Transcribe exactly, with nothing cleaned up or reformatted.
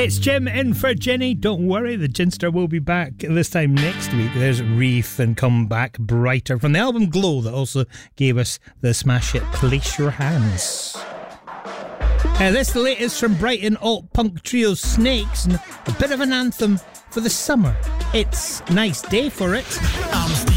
It's Jim in for Jenny. Don't worry, the Ginster will be back this time next week. There's Reef and Come Back Brighter from the album Glow that also gave us the smash hit Place Your Hands. Uh, this is the latest from Brighton alt-punk trio Snakes, and a bit of an anthem for the summer. It's Nice Day for It.